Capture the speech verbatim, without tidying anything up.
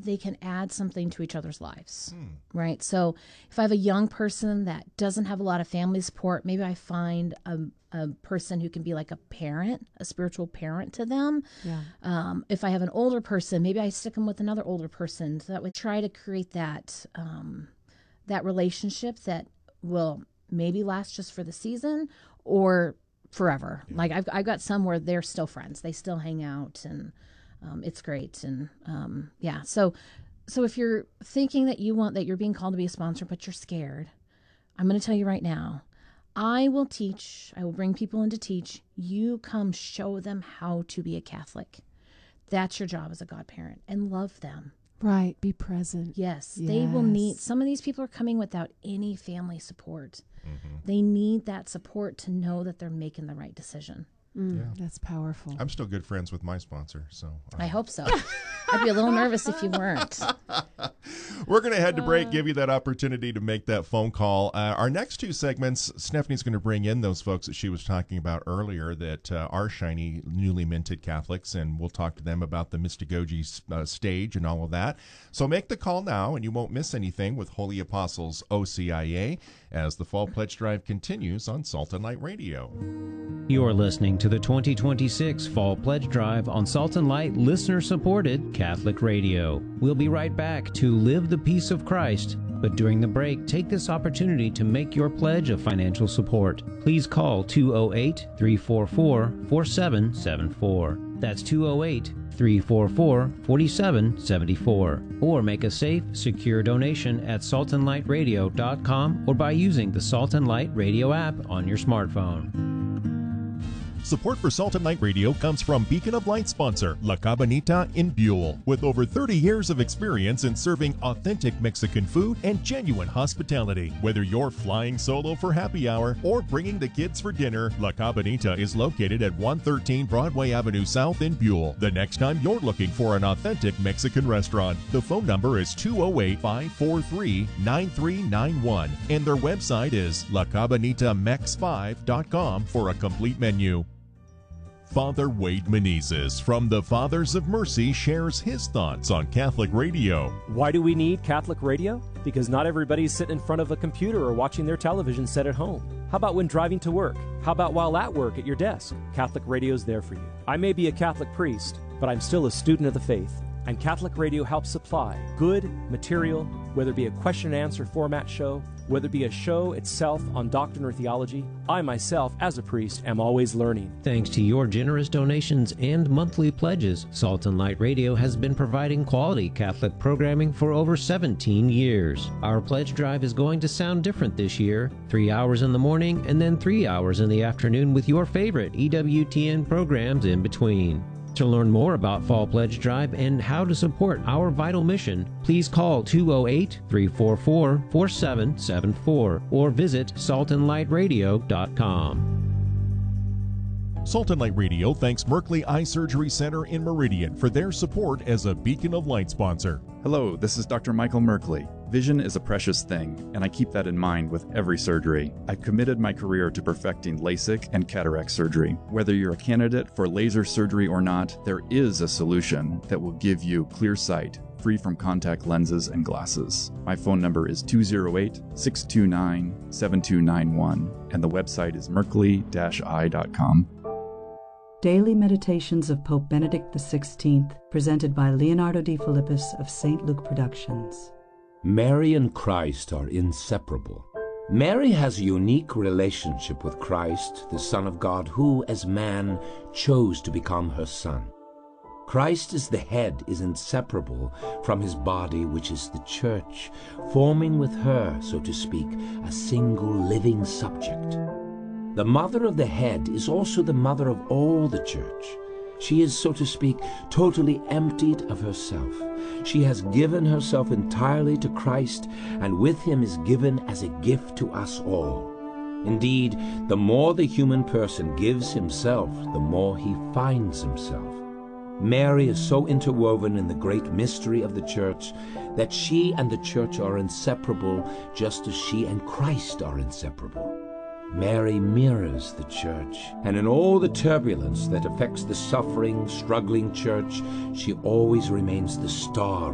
they can add something to each other's lives, hmm. right? So if I have a young person that doesn't have a lot of family support, maybe I find a, a person who can be like a parent, a spiritual parent to them. Yeah. Um, if I have an older person, maybe I stick them with another older person. So that we try to create that um, that relationship that will maybe last just for the season or forever. Yeah. Like I've I've got some where they're still friends. They still hang out, and um, it's great. And um, yeah, so so if you're thinking that you want that you're being called to be a sponsor, but you're scared, I'm going to tell you right now, I will teach. I will bring people in to teach. You come show them how to be a Catholic. That's your job as a godparent, and love them. Right, be present. Yes, yes, they will need, some of these people are coming without any family support. Mm-hmm. They need that support to know that they're making the right decision. Mm, yeah. That's powerful. I'm still good friends with my sponsor, so. Uh. I hope so. I'd be a little nervous if you weren't. We're going to head to break, give you that opportunity to make that phone call. Uh, our next two segments, Stephanie's going to bring in those folks that she was talking about earlier that uh, are shiny, newly minted Catholics, and we'll talk to them about the Mystagogy uh, stage and all of that. So make the call now, and you won't miss anything with Holy Apostles O C I A as the Fall Pledge Drive continues on Salt and Light Radio. You're listening to the twenty twenty-six Fall Pledge Drive on Salt and Light listener-supported Catholic Radio. We'll be right back to Live the Peace of Christ, but during the break, take this opportunity to make your pledge of financial support. Please call two oh eight, three four four, four seven seven four. That's two oh eight, three four four, four seven seven four. Or make a safe, secure donation at salt and light radio dot com or by using the Salt and Light Radio app on your smartphone. Support for Salt and Light Radio comes from Beacon of Light sponsor La Cabanita in Buell. With over thirty years of experience in serving authentic Mexican food and genuine hospitality. Whether you're flying solo for happy hour or bringing the kids for dinner, La Cabanita is located at one thirteen Broadway Avenue South in Buell. The next time you're looking for an authentic Mexican restaurant, the phone number is two oh eight, five four three, nine three nine one and their website is la cabanita mex five dot com for a complete menu. Father Wade Menezes from the Fathers of Mercy shares his thoughts on Catholic radio. Why do we need Catholic radio? Because not everybody's sitting in front of a computer or watching their television set at home. How about when driving to work? How about while at work at your desk? Catholic radio's there for you. I may be a Catholic priest, but I'm still a student of the faith. And Catholic radio helps supply good material, whether it be a question and answer format show, whether it be a show itself on doctrine or theology. I myself, as a priest, am always learning. Thanks to your generous donations and monthly pledges, Salt and Light Radio has been providing quality Catholic programming for over seventeen years. Our pledge drive is going to sound different this year. Three hours in the morning and then three hours in the afternoon with your favorite E W T N programs in between. To learn more about Fall Pledge Drive and how to support our vital mission, please call two oh eight, three four four, four seven seven four or visit salt and light radio dot com. Salt and Light Radio thanks Merkley Eye Surgery Center in Meridian for their support as a Beacon of Light sponsor. Hello, this is Doctor Michael Merkley. Vision is a precious thing, and I keep that in mind with every surgery. I've committed my career to perfecting LASIK and cataract surgery. Whether you're a candidate for laser surgery or not, there is a solution that will give you clear sight, free from contact lenses and glasses. My phone number is two oh eight, six two nine, seven two nine one, and the website is merkley dash eye dot com. Daily Meditations of Pope Benedict the sixteenth, presented by Leonardo D. Philippus of Saint Luke Productions. Mary and Christ are inseparable. Mary has a unique relationship with Christ, the Son of God, who, as man, chose to become her Son. Christ as the head is inseparable from his body, which is the Church, forming with her, so to speak, a single living subject. The mother of the head is also the mother of all the Church. She is, so to speak, totally emptied of herself. She has given herself entirely to Christ, and with him is given as a gift to us all. Indeed, the more the human person gives himself, the more he finds himself. Mary is so interwoven in the great mystery of the Church that she and the Church are inseparable, just as she and Christ are inseparable. Mary mirrors the Church, and in all the turbulence that affects the suffering, struggling Church, she always remains the star